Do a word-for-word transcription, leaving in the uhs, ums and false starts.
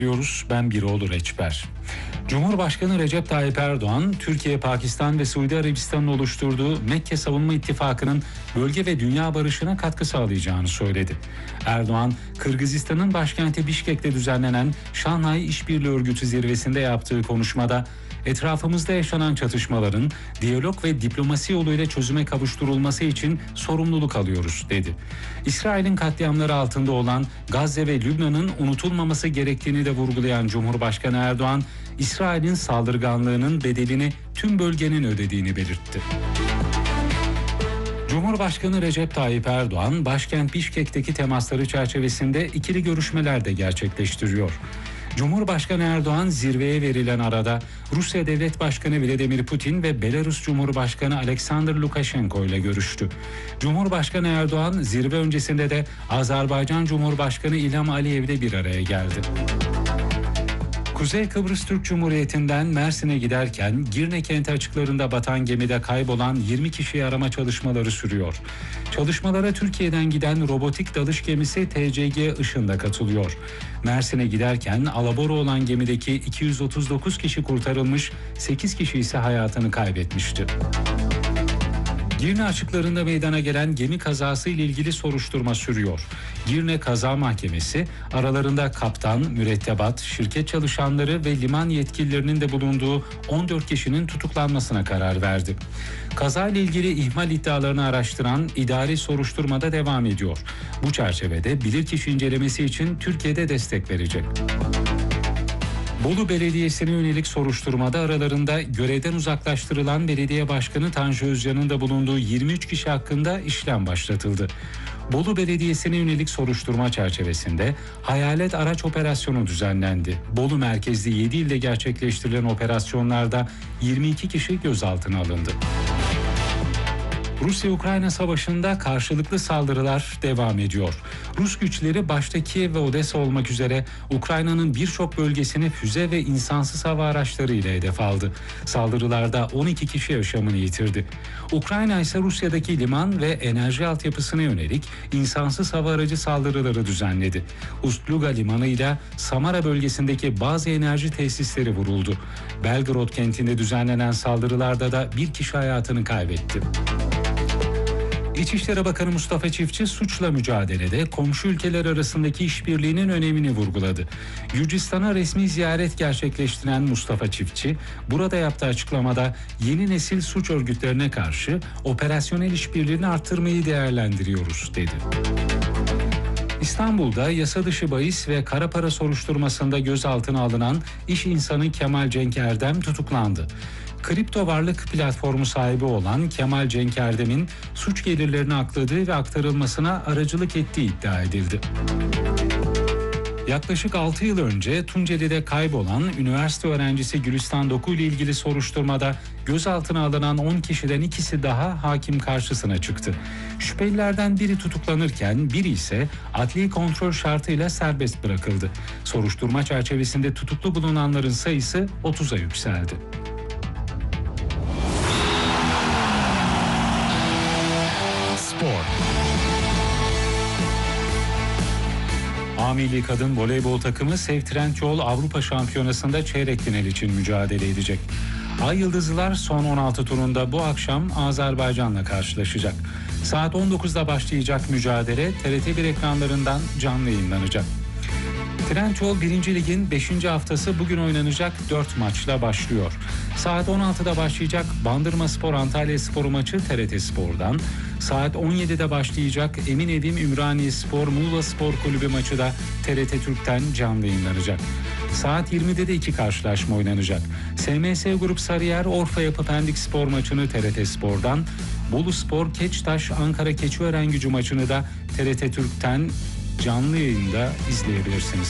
Diyoruz. Ben Biroğlu Reçber. Cumhurbaşkanı Recep Tayyip Erdoğan, Türkiye, Pakistan ve Suudi Arabistan'ın oluşturduğu Mekke Savunma İttifakı'nın bölge ve dünya barışına katkı sağlayacağını söyledi. Erdoğan, Kırgızistan'ın başkenti Bişkek'te düzenlenen Şanghay İşbirliği Örgütü zirvesinde yaptığı konuşmada, etrafımızda yaşanan çatışmaların diyalog ve diplomasi yoluyla çözüme kavuşturulması için sorumluluk alıyoruz, dedi. İsrail'in katliamları altında olan Gazze ve Lübnan'ın unutulmaması gerektiğini de vurgulayan Cumhurbaşkanı Erdoğan, İsrail'in saldırganlığının bedelini tüm bölgenin ödediğini belirtti. Cumhurbaşkanı Recep Tayyip Erdoğan, başkent Bişkek'teki temasları çerçevesinde ikili görüşmeler de gerçekleştiriyor. Cumhurbaşkanı Erdoğan zirveye verilen arada Rusya Devlet Başkanı Vladimir Putin ve Belarus Cumhurbaşkanı Alexander Lukashenko ile görüştü. Cumhurbaşkanı Erdoğan zirve öncesinde de Azerbaycan Cumhurbaşkanı İlham Aliyev ile bir araya geldi. Kuzey Kıbrıs Türk Cumhuriyeti'nden Mersin'e giderken Girne kenti açıklarında batan gemide kaybolan yirmi kişiyi arama çalışmaları sürüyor. Çalışmalara Türkiye'den giden robotik dalış gemisi T C G Işın da katılıyor. Mersin'e giderken alabora olan gemideki iki yüz otuz dokuz kişi kurtarılmış, sekiz kişi ise hayatını kaybetmişti. Girne açıklarında meydana gelen gemi kazası ile ilgili soruşturma sürüyor. Girne Kaza Mahkemesi aralarında kaptan, mürettebat, şirket çalışanları ve liman yetkililerinin de bulunduğu on dört kişinin tutuklanmasına karar verdi. Kaza ile ilgili ihmal iddialarını araştıran idari soruşturmada devam ediyor. Bu çerçevede bilirkişi incelemesi için Türkiye'de destek verecek. Bolu Belediyesi'ne yönelik soruşturmada aralarında görevden uzaklaştırılan belediye başkanı Tanju Özcan'ın da bulunduğu yirmi üç kişi hakkında işlem başlatıldı. Bolu Belediyesi'ne yönelik soruşturma çerçevesinde hayalet araç operasyonu düzenlendi. Bolu merkezli yedi ilde gerçekleştirilen operasyonlarda yirmi iki kişi gözaltına alındı. Rusya-Ukrayna savaşında karşılıklı saldırılar devam ediyor. Rus güçleri başta Kiev ve Odessa olmak üzere Ukrayna'nın birçok bölgesini füze ve insansız hava araçları ile hedef aldı. Saldırılarda on iki kişi yaşamını yitirdi. Ukrayna ise Rusya'daki liman ve enerji altyapısına yönelik insansız hava aracı saldırıları düzenledi. Ust-Luga limanı ile Samara bölgesindeki bazı enerji tesisleri vuruldu. Belgorod kentinde düzenlenen saldırılarda da bir kişi hayatını kaybetti. İçişleri Bakanı Mustafa Çiftçi suçla mücadelede komşu ülkeler arasındaki işbirliğinin önemini vurguladı. Gürcistan'a resmi ziyaret gerçekleştiren Mustafa Çiftçi, burada yaptığı açıklamada yeni nesil suç örgütlerine karşı operasyonel işbirliğini artırmayı değerlendiriyoruz, dedi. İstanbul'da yasa dışı bahis ve kara para soruşturmasında gözaltına alınan iş insanı Kemal Cenk Erdem tutuklandı. Kripto varlık platformu sahibi olan Kemal Cenk Erdem'in suç gelirlerini akladığı ve aktarılmasına aracılık ettiği iddia edildi. Yaklaşık altı yıl önce Tunceli'de kaybolan üniversite öğrencisi Gülistan Doku ile ilgili soruşturmada gözaltına alınan on kişiden ikisi daha hakim karşısına çıktı. Şüphelilerden biri tutuklanırken biri ise adli kontrol şartıyla serbest bırakıldı. Soruşturma çerçevesinde tutuklu bulunanların sayısı otuza yükseldi. Spor. A Milli Kadın Voleybol takımı Sev Trendyol Avrupa Şampiyonası'nda çeyrek final için mücadele edecek. Ay Yıldızlılar son on altı turunda bu akşam Azerbaycan'la karşılaşacak. Saat on dokuzda başlayacak mücadele T R T bir ekranlarından canlı yayınlanacak. Trendyol birinci Lig'in beşinci haftası bugün oynanacak dört maçla başlıyor. Saat on altıda başlayacak Bandırmaspor Antalyaspor maçı T R T Spor'dan, saat on yedide başlayacak Eminönü Ümraniyespor Muğlaspor Kulübü maçı da T R T Türk'ten canlı yayınlanacak. Saat yirmide de iki karşılaşma oynanacak. S M S Grup Sarıyer Orfa Yapı Pendik Spor maçını T R T Spor'dan, Boluspor Keçtaş Ankara Keçiören Gücü maçını da T R T Türk'ten canlı yayında izleyebilirsiniz.